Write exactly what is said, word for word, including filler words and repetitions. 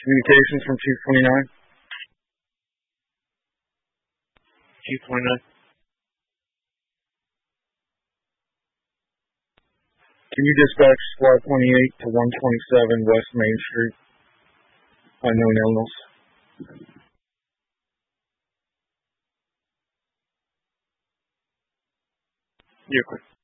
Communications from Chief twenty-nine. Chief twenty-nine. Can you dispatch SWAT twenty-eight to one twenty-seven West Main Street? Unknown illness. Yeah,